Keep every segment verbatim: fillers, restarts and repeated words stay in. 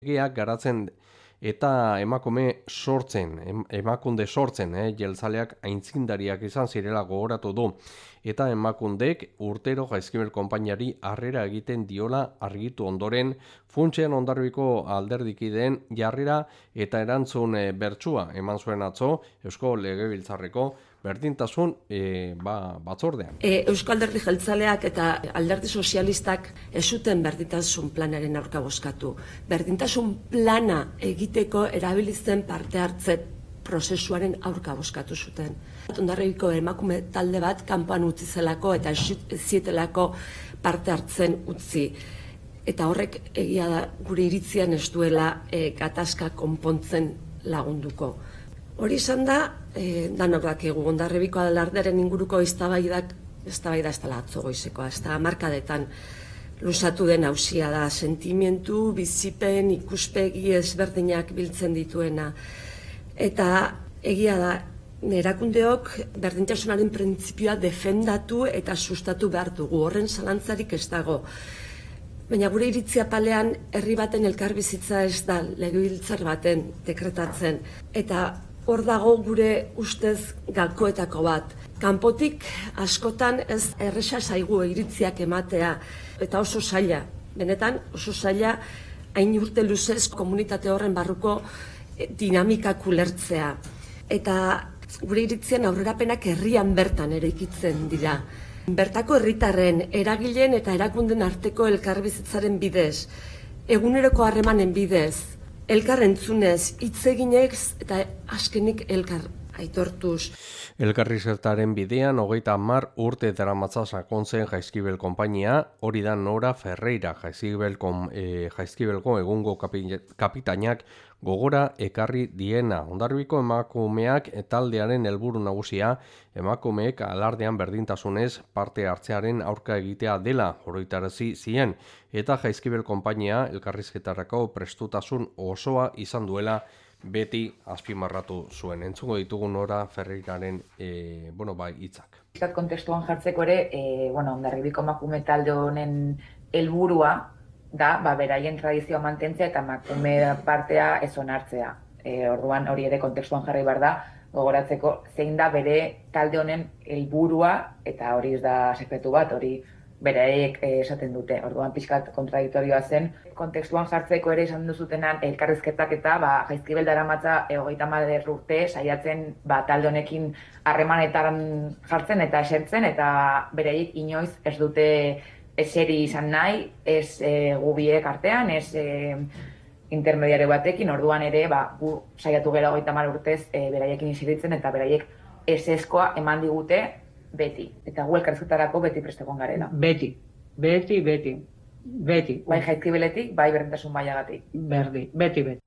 legeak garatzen eta emakume sortzen, em, emakunde sortzen, eh, jeltzaleak aintzindariak izan zirela gogoratu du. Eta emakundek urtero Jaizkibel konpainiari harrera egiten diola argitu ondoren, funtsean Hondarribiko alderdikideen jarrera eta erantzun e, bertsua eman zuen atzo Eusko Legebiltzarreko berdintasun e, ba, batzordean. E, Eusko Alderdi Jeltzaleak eta Alderdi Sozialistak ez zuten berdintasun planaren aurka bozkatu. Berdintasun plana egiteko erabilizen parte hartze prozesuaren aurka bozkatu zuten. Hondarribiko emakume talde bat kanpoan utzi zelako eta ez zietelako parte hartzen utzi. Eta horrek egia da gure iritzian ez duela e, gatazka konpontzen lagunduko. Hori izan da, e, danok dakigu Hondarribiko alarderen inguruko eztabaidak, eztabaida ez dela atzo goizekoa, ez da markadetan luzatu den auzia da, sentimentu, bizipen, ikuspegi ezberdinak biltzen dituena. Eta egia da, erakundeok berdintasunaren printzipioa defendatu eta sustatu behar dugu, horren zalantzarik ez dago. Baina gure iritzia palean herri baten elkarbizitza ez da legebiltzar baten dekretatzen. Eta hor dago gure ustez gakoetako bat. Kanpotik askotan ez erresa zaigu iritziak ematea eta oso zaila. Benetan oso zaila hain urte luzez komunitate horren barruko dinamikak ulertzea. Eta gure iritzian aurrerapenak herrian bertan eraikitzen dira. Bertako herritarren, eragileen eta erakunden arteko elkarbizitzaren bidez, eguneroko harremanen bidez, elkar entzunez, hitz eginez eta azkenik elkar aitortuz. Elkarrizketaren bidean hogeita hamar urte daramatza sakontzen Jaizkibel konpainia, hori da Nora Ferreira, Jaizkibelko, eh, Jaizkibelko egungo kapitainak gogora ekarri diena. Hondarribiko emakumeak taldearen helburu nagusia emakumeek alardean berdintasunez parte hartzearen aurka egitea dela oroitarazi zien eta Jaizkibel konpainia elkarrizketarako prestutasun osoa izan duela beti azpimarratu zuen. Entzungo ditugu Nora Ferreiraren e, bueno, bai, hitzak. Piskat kontestuan jartzeko ere, e, bueno, Hondarribiko emakume talde honen helburua da, ba, beraien tradizioa mantentzea eta emakume partea ez onartzea. E, orduan hori ere kontestuan jarri behar da, gogoratzeko zein da bere talde honen helburua eta hori ez da sekretu bat, hori beraiek esaten dute. Orduan pixkat kontradiktorioa zen. Kontekstuan jartzeko ere esan duzutenan elkarrizketak eta ba, Jaizkibel daramatza hogeita hamar urte saiatzen ba, talde honekin harremanetan jartzen eta esertzen eta beraiek inoiz ez dute eseri izan nahi, ez e, gubiek artean, ez e, intermediario batekin, orduan ere ba, gu saiatu gara hogeita hamar urtez e, beraiekin eseritzen eta beraiek eseskoa eman digute beti. Eta gu elkarrizketarako beti prestekon garela. Beti, beti, beti, beti. Bai Jaizkibeletik, bai berdintasun mailagatik. Berdi, beti, beti.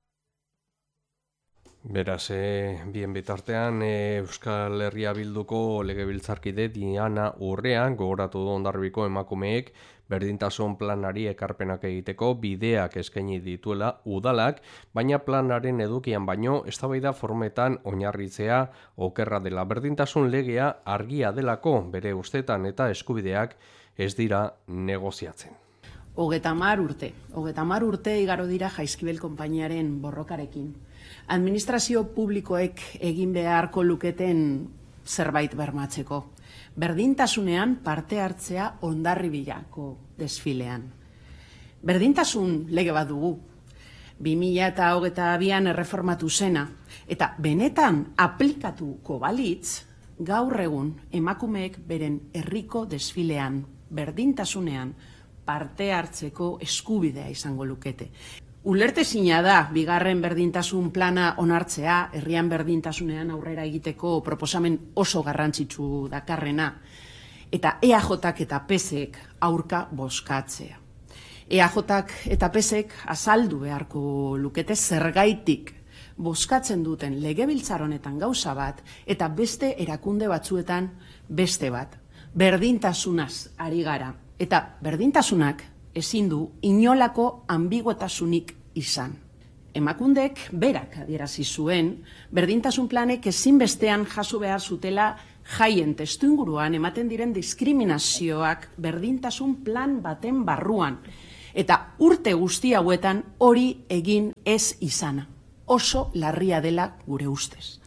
Beraz, eh, bien bitartean eh, Euskal Herria Bilduko legebiltzarkide Diana Urrean gogoratu du Hondarribiko emakumeek berdintasun planari ekarpenak egiteko bideak eskaini dituela udalak, baina planaren edukian baino eztabaida formetan oinarritzea okerra dela. Berdintasun legea argia delako bere ustetan eta eskubideak ez dira negoziatzen. Hogeita hamar urte, hogeita hamar urte igaro dira Jaizkibel konpainiaren borrokarekin. Administrazio publikoek egin beharko luketen zerbait bermatzeko. Berdintasunean parte hartzea Hondarribiko desfilean. Berdintasun lege bat dugu. bi mila hogeita bian erreformatu zena eta benetan aplikatuko balitz, gaur egun emakumeek beren herriko desfilean, berdintasunean parte hartzeko eskubidea izango lukete. Ulertezina da, bigarren berdintasun plana onartzea, herrian berdintasunean aurrera egiteko proposamen oso garrantzitsu dakarrena, eta E A Jk eta P S ek aurka bozkatzea. E A Jk eta P S ek azaldu beharko lukete zergaitik bozkatzen duten legebiltzar honetan gauza bat, eta beste erakunde batzuetan beste bat. Berdintasunaz ari gara, eta berdintasunak ezin du inolako ambiguotasunik izan. Emakundek berak adierazi zuen, berdintasun planek ezinbestean jaso behar zutela jaien testuinguruan ematen diren diskriminazioak berdintasun plan baten barruan. Eta urte guzti hauetan hori egin ez izana. Oso larria dela gure ustez.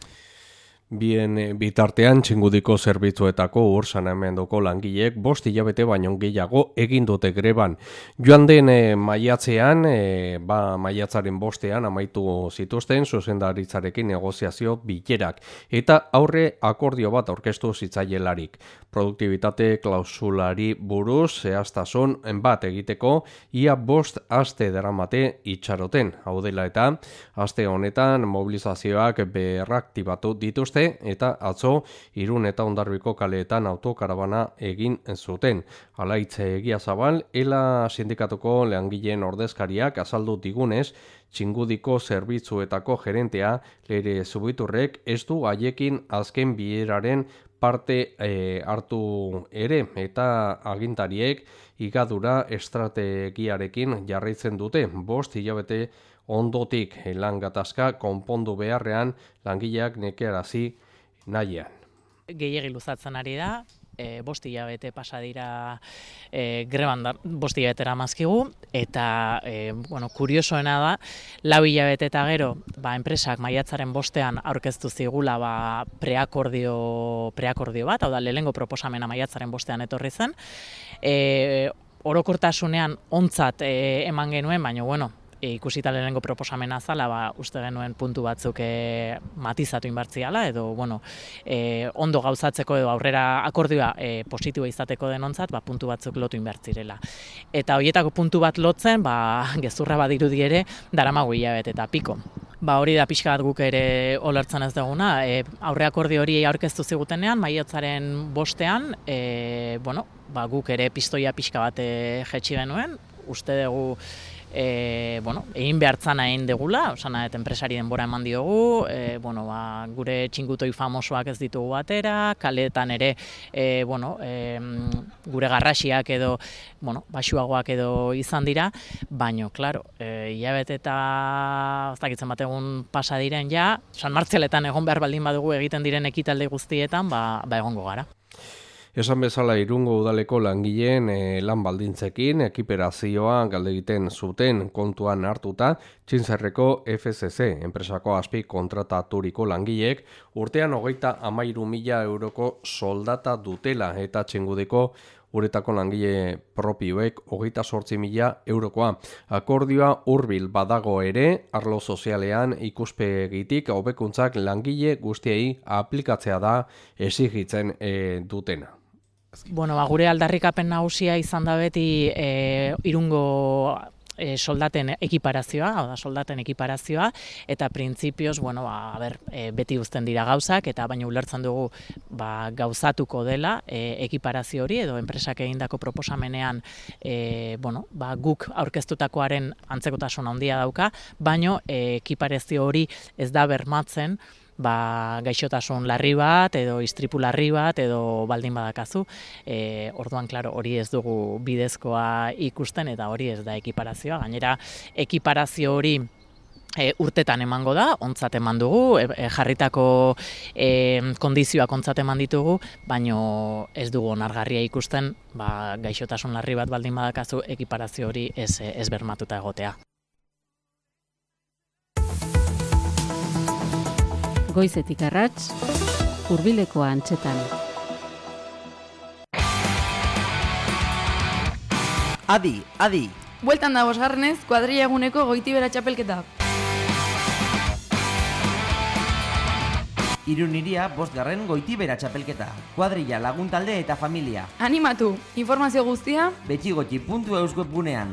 Bien bitartean txingudiko zerbitzuetako ur saneamendoko langileek bost hilabete baino gehiago egin dute greban. Joan den e, maiatzean, e, ba, maiatzaren bostean amaitu zituzten zuzendaritzarekin negoziazio bilerak eta aurre akordio bat aurkeztu zitzaielarik. Produktibitate klausulari buruz zehaztasun bat egiteko ia bost aste daramate itxaroten. Hau dela eta aste honetan mobilizazioak berraktibatu dituzte eta atzo Irun eta Hondarribiko kaleetan autokarabana egin zuten. Alaitze Egiazabal, ELA sindikatuko langileen ordezkariak azaldu digunez, txingudiko zerbitzuetako gerentea Leire Zubiturrek ez du haiekin azken bileraren parte e, hartu ere eta agintariek higadura estrategiarekin jarraitzen dute. Bost hilabete ondotik lan gatazka konpondu beharrean langileak nekearazi nahian. Gehiegi luzatzen ari da, e, bost hilabete pasa dira e, greban da, bost hilabetera mazkigu, eta e, bueno, kuriosoena da, lau hilabete eta gero, ba, enpresak maiatzaren bostean aurkeztu zigula ba, preakordio, preakordio bat, hau da, lehengo proposamena maiatzaren bostean etorri zen, e, orokortasunean ontzat e, eman genuen, baina bueno, E, ikusita lehenengo proposamena zala, ba, uste genuen puntu batzuk e, matizatu inbartziala, edo bueno, e, ondo gauzatzeko edo aurrera akordioa e, positiboa izateko denontzat, ba, puntu batzuk lotu inbartzirela. Eta horietako puntu bat lotzen, ba, gezurra badirudi ere, daramago hilabete eta piko. Ba, hori da pixka bat guk ere olertzen ez duguna. E, aurre akordio hori aurkeztu zigutenean, maiatzaren bostean, e, bueno, ba, guk ere pistoia pixka bat e, jetxi genuen, uste dugu E, bueno, egin behartzana egin degula, osana eta enpresari denbora eman diogu, e, bueno, ba, gure txingutoi famosoak ez ditugu batera, kaleetan ere e, bueno, e, gure garrasiak edo bueno, basuagoak edo izan dira, baino, klaro, e, hilabete eta ez dakitzen bat egun pasa diren ja, San Martzialetan egon behar baldin badugu egiten diren ekitalde guztietan, ba, ba egongo gara. Esan bezala Irungo udaleko langileen e, lan baldintzekin ekiperazioa galdegiten zuten kontuan hartuta, Txintzerreko F C C, enpresako azpi kontrataturiko langileek, urtean hogeita hamairu mila euroko soldata dutela eta txingudiko uretako langile propioek hogeita zortzi mila eurokoa. Akordioa hurbil badago ere, arlo sozialean ikuspegitik hobekuntzak langile guztiei aplikatzea da exigitzen e, dutena. Bueno, ba, gure aldarrikapen nagusia izan da beti e, Irungo e, soldaten ekiparazioa, hau da, soldaten ekiparazioa, eta printzipioz, bueno, ba, a ber, e, beti uzten dira gauzak, eta baina ulertzen dugu ba, gauzatuko dela e, ekiparazio hori, edo enpresak egindako proposamenean e, bueno, ba, guk aurkeztutakoaren antzekotasun handia dauka, baina e, ekiparazio hori ez da bermatzen, ba, gaixotasun larri bat, edo istripu larri bat, edo baldin badakazu. E, orduan, klaro, hori ez dugu bidezkoa ikusten, eta hori ez da ekiparazioa. Gainera, ekiparazio hori e, urtetan emango da, ontzat eman dugu, e, e, jarritako e, kondizioak ontzat eman ditugu, baino ez dugu onargarria ikusten, ba, gaixotasun larri bat baldin badakazu, ekiparazio hori ez, ez bermatuta egotea. Goizetik arrats, hurbileko antzetan. Adi, adi. Bueltan da bosgarrenez, kuadrilla eguneko Goitibera txapelketa. Irun iria bosgarren Goitibera txapelketa. Kuadrilla, laguntalde eta familia. Animatu, informazio guztia betxigotxi puntu eus webgunean.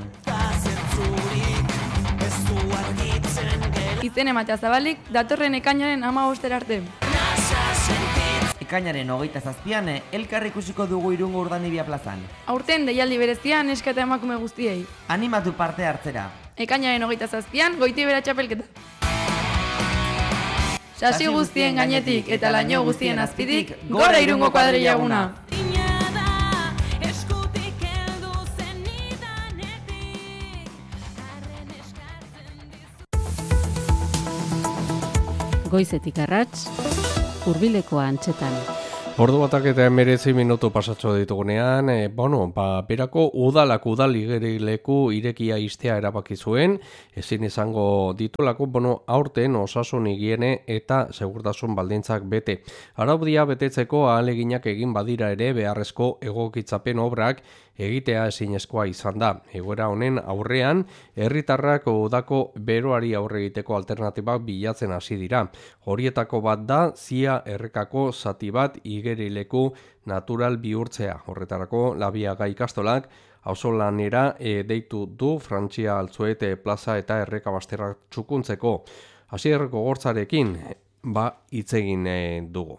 Izen ematea zabalik, datorren ekainaren hamabostera arte. Ekainaren hogeita zazpian, elkar ikusiko dugu Irungo Urdanibia plazan. Aurten deialdi berezia neska eta emakume guztiei. Animatu parte hartzera. Ekainaren hogeita zazpian, Goitibera txapelketa. Sasi guztien gainetik eta laino guztien azpitik, gora Irungo kuadrilla eguna! Goizetik arrats, hurbileko antzetan. Ordu batak eta emeretzi minutu pasatxo ditugunean, e, bueno, ba, berako udalak udal igerileku irekia iztea erabaki zuen, ezin izango ditulako, bueno, aurten osasun higiene eta segurtasun baldintzak bete. Araudia betetzeko ahaleginak egin badira ere beharrezko egokitzapen obrak egitea ezinezkoa izan da. Egoera honen aurrean, herritarrak udako beroari aurre egiteko alternatibak bilatzen hasi dira. Horietako bat da, zia errekako zati bat igerileku natural bihurtzea. Horretarako, Labiaga ikastolak auzolanera e, deitu du Frantzia Altzuete plaza eta erreka basterrak txukuntzeko. Hasier Gogortzarekin ba hitz egin e, dugu.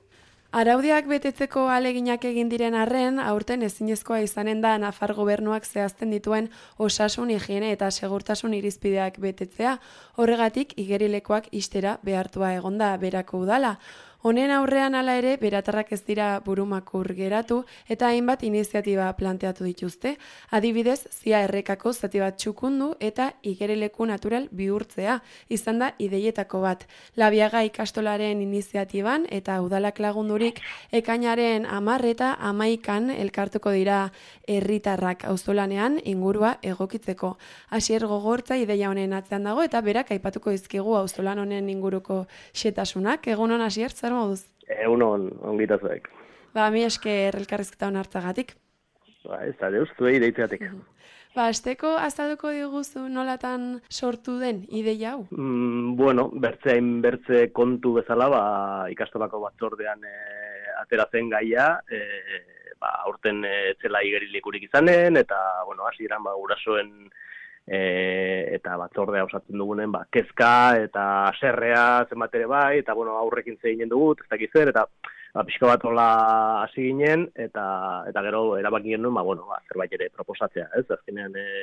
Araudiak betetzeko ahaleginak egin diren arren, aurten ezinezkoa izanen da Nafar gobernuak zehazten dituen osasun, higiene eta segurtasun irizpideak betetzea, horregatik igerilekoak ixtera behartua egonda berako udala. Honen aurrean hala ere, beratarrak ez dira burumakur geratu eta hainbat iniziatiba planteatu dituzte. Adibidez, zia errekako zati bat txukundu eta igerileku natural bihurtzea, izan da ideietako bat. Labiaga ikastolaren iniziatiban eta udalak lagundurik ekainaren hamar eta hamaikan elkartuko dira herritarrak auzolanean ingurua egokitzeko. Hasier Gogortza ideia honen atzean dago eta berak aipatuko dizkigu auzolan honen inguruko xetasunak. Egun on, Hasier, zer moduz? Egun on, ongita zuek. Ba, mi esker elkarrizketa hon hartzagatik. Ba, ez da deuz, zuei deitzeatik. Ba, azteko azalduko diguzu nolatan sortu den ideia hau? Mm, bueno, bertzeain bertze kontu bezala, ba, ikastolako batzordean e, ateratzen gaia, e, ba, aurten e, zela igerilekurik izanen, eta, bueno, hasieran ba, gurasoen E, eta batzordea osatzen dugunen ba, kezka eta aserrea zenbat ere bai, eta bueno, aurrekin zeginen dugu, ez dakiz zer, eta ba, pixka bat hola hasi ginen, eta, eta gero erabaki genuen, ba, bueno, ba, zerbait ere proposatzea, ez, azkenean, e,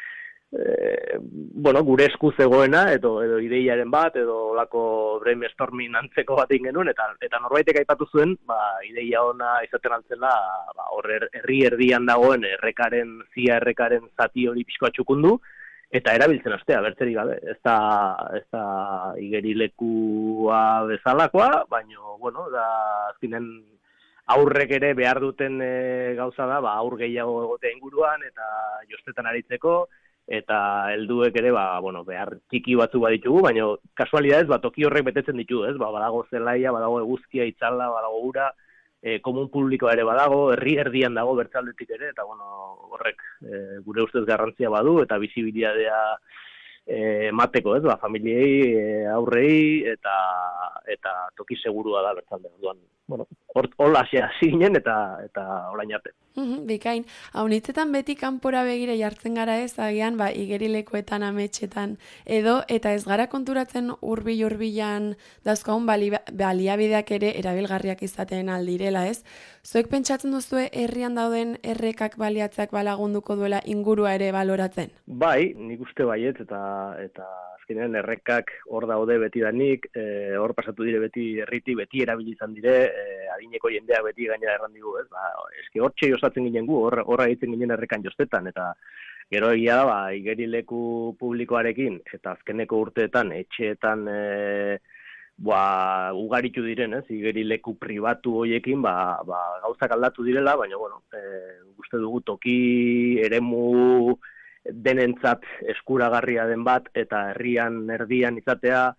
e, bueno, gure esku zegoena, edo, edo ideiaren bat, edo olako brainstorming antzeko bat egin genuen, eta, eta norbaitek aipatu zuen, ba, ideia ona izaten antzela, ba, horre herri erdian dagoen errekaren, zia errekaren zati hori pixkoa txukundu, eta erabiltzen astea, bertzerik gabe. Ez da, ez da igerilekua bezalakoa, baina, bueno, da, azkinen aurrek ere behar duten e, gauza da, ba, aur gehiago egotea inguruan, eta jostetan aritzeko, eta helduek ere, ba, bueno, behar txiki batzu baditugu, baina kasualidadez, ba, toki horrek betetzen ditu, ez? Ba, badago zelaia, badago eguzkia, itzala, badago ura, e, komun publikoa ere badago, herri erdian dago bertzaldetik ere, eta bueno, horrek e, gure ustez garrantzia badu, eta bizibilitatea e, mateko, ez? Ba, familiei, e, aurrei, eta, eta toki segurua da bertzaldean duan. Bueno, hola hasi ginen eta, eta orain arte. Uhum, bikain, haunitzetan beti kanpora begira jartzen gara ez, agian, ba, igerilekoetan, ametxetan, edo, eta ez gara konturatzen hurbil-hurbilan dauzkagun bali, baliabideak ere erabilgarriak izaten aldirela ez. Zuek pentsatzen duzue herrian dauden errekak baliatzeak balagunduko duela ingurua ere baloratzen? Bai, nik uste baiet, eta, eta azkenean errekak hor daude beti danik, e, hor pasatu dire beti herriti, beti erabili izan dire, e, adineko jendeak beti gainera erran digu, ez, ba, eske hortxe osatzen ginen gu, hor, horra egiten ginen errekan jostetan, eta gero egia da, ba, igerileku publikoarekin, eta azkeneko urteetan, etxeetan, e, ba, ugaritu diren, ez, igerileku pribatu hoiekin, ba, ba, gauzak aldatu direla, baina, bueno, e, uste dugu toki eremu denentzat eskuragarria den bat, eta herrian erdian izatea,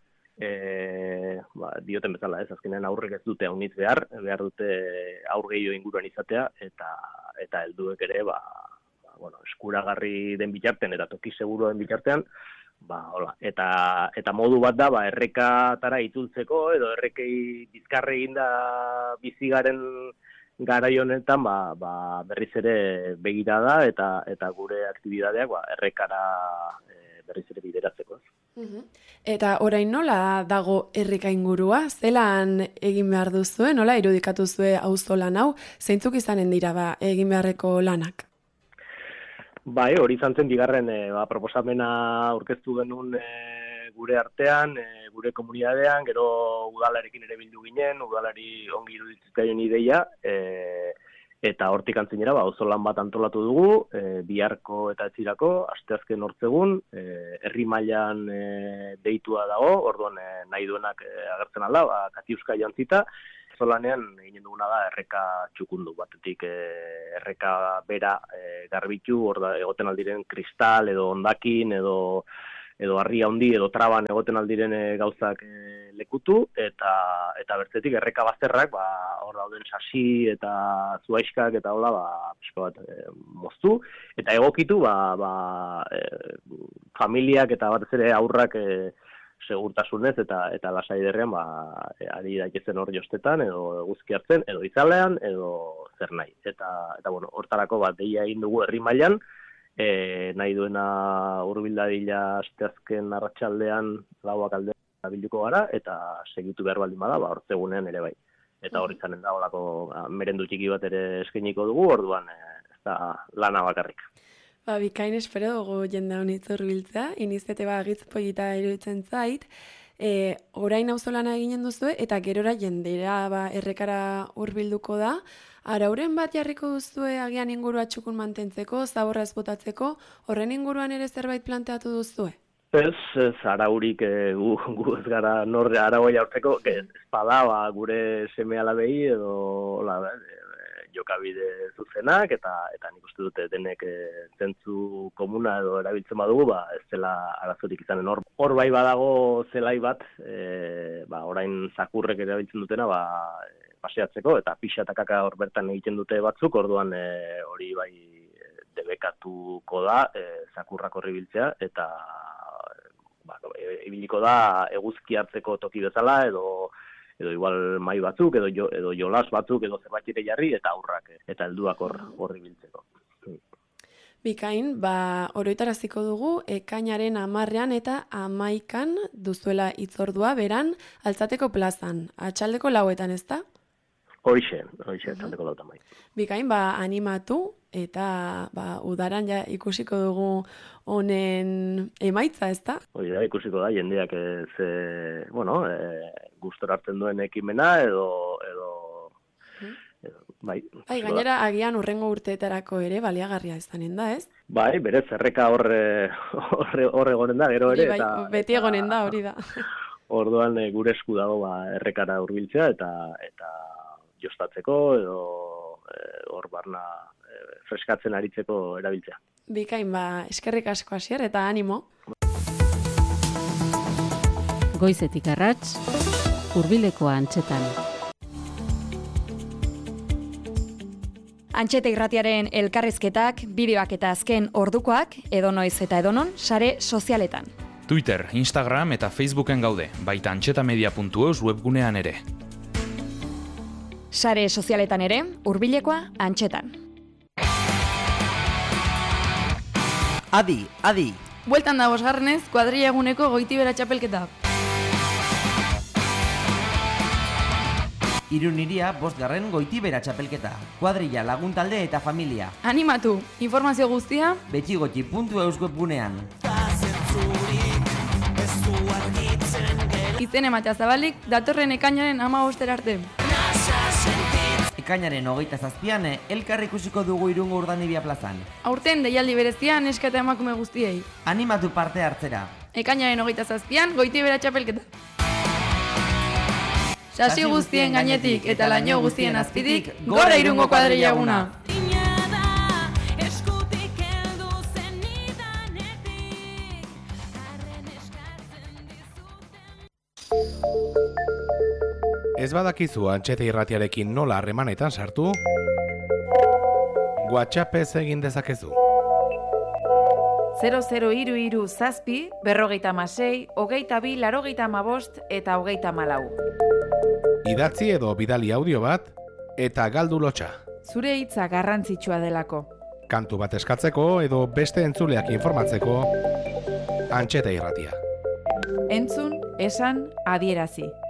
e, ba, dioten bezala, ez, azkenean aurrek ez dute haunitz behar, behar dute aur gehiago inguruan izatea, eta eta helduek ere, ba, ba, bueno, eskuragarri den bitartean, eta toki seguro den bitartean, ba, hola, eta, eta modu bat da, ba, errekatara itzultzeko, edo errekei bizkarre eginda bizigaren garai honetan, ba, ba, berriz ere begirada, eta, eta gure aktibidadeak ba, errekara e, berriz ere bideratzeko. Eta orain nola dago herrika ingurua? Zelan egin behar duzue, nola irudikatu zue auzolan hau? Zeintzuk izanen dira ba, egin beharreko lanak? Bai, hori izan zen bigarren e, ba, proposamena aurkeztu genuen e, gure artean, e, gure komunitatean, gero udalarekin ere bildu ginen, udalari ongi iruditzen ideia, e, eta hortik antzinera, ba, auzolan bat antolatu dugu, e, biharko eta etzirako, asteazken hortzegun, e, herri mailan e, deitua dago, orduan e, nahi duenak e, agertzen alda, ba, Katiuska jantzita, auzolanean egin duguna da erreka txukundu batetik e, erreka bera e, garbitu, hor da egoten aldiren kristal edo hondakin edo edo harria handi edo traban egoten aldiren e, gauzak e, lekutu eta eta bertzetik erreka bazterrak ba hor dauden sasi eta zuaiskak eta hola ba pixka bat e, moztu eta egokitu ba, ba e, familiak eta batez ere aurrak e, segurtasunez eta eta lasai derrean ba ari daitezen hor jostetan edo eguzki hartzen edo izalean edo zer nahi eta eta bueno hortarako bat deia egin dugu herri mailan e, nahi duena hurbil dadila asteazken arratsaldean lauak aldean bilduko gara eta segitu behar baldin bada ba hortzegunean ere bai eta hor izanen da holako merendu txiki bat ere eskainiko dugu orduan e, ez da lana bakarrik. Ba, bikain espero dugu jende honitz hurbiltzea, iniziatiba agitz polita iruditzen zait, e, orain auzolana eginen duzu eta gerora jendera ba, errekara hurbilduko da, arauren bat jarriko duzue agian ingurua txukun mantentzeko, zaborra ez botatzeko, horren inguruan ere zerbait planteatu duzue? Ez, ez araurik e, gu, gu ez gara norre araua jaurtzeko, ez bada ba, gure seme alabei edo la, jokabide zuzenak eta eta nik uste dute denek e, zentzu komuna edo erabiltzen badugu ba ez dela arazorik izanen hor. Hor bai badago zelai bat, e, ba orain zakurrek erabiltzen dutena ba paseatzeko eta pixa eta kaka hor bertan egiten dute batzuk, orduan e, hori bai debekatuko da e, zakurrak horri biltzea eta ba, ibiliko da eguzki hartzeko toki bezala edo edo igual mai batzuk, edo, jo, edo jolas batzuk, edo zerbait ere jarri, eta aurrak, eta helduak hor horri biltzeko. Bikain, ba, oroitaraziko dugu, ekainaren amarrean eta amaikan duzuela hitzordua beran, Altzateko plazan, atxaldeko lauetan, ez da? Horixe, horixe, atxaldeko lauetan bai. Bikain, ba, animatu, eta ba, udaran ja ikusiko dugu honen emaitza, ez da? Hori da, ikusiko da, jendeak ez, e, bueno, e, gustora hartzen duen ekimena, edo, edo, edo bai. Bai, gainera, agian urrengo urteetarako ere baliagarria izanen da, ez? Bai, berez, erreka horre, horre, horre egonen da, gero ere. Bai, eta, beti egonen da, hori da. Orduan, e, gure esku dago, ba, errekara hurbiltzea, eta, eta jostatzeko, edo, hor e, barna, freskatzen aritzeko erabiltzea. Bikain, ba, eskerrik asko hasier eta animo. Goizetik arrats, hurbileko antxetan. Antxeta irratiaren elkarrizketak, bideoak eta azken ordukoak, edonoiz eta edonon, sare sozialetan. Twitter, Instagram eta Facebooken gaude, baita antxetamedia puntu eus webgunean ere. Sare sozialetan ere, hurbilekoa antxetan. Adi, adi. Bueltan da bosgarrenez, kuadrilla eguneko Goitibera txapelketa. Iruniria bostgarren Goitibera txapelketa. Kuadrilla lagun talde eta familia. Animatu, informazio guztia betxigotxi puntu eus webgunean. Izen ematea zabalik, datorren ekainaren hamabostera arte. Ekainaren hogeita zazpian, elkar ikusiko dugu Irungo Urdanibia plazan. Aurten deialdi berezian neska eta emakume guztiei. Animatu parte hartzera. Ekainaren hogeita zazpian, Goitibera txapelketa. Sasi guztien gainetik eta laino guztien azpitik, gora Irungo kuadrilla eguna! Ez badakizu Antxeta irratiarekin nola harremanetan sartu, WhatsAppez egin dezakezu. zero zero hiru hiru zazpi, berrogeita hamasei, hogeita bi, laurogeita hamabost eta hogeita hamalau. Idatzi edo bidali audio bat eta galdu lotxa. Zure hitza garrantzitsua delako. Kantu bat eskatzeko edo beste entzuleak informatzeko Antxeta irratia. Entzun, esan, adierazi.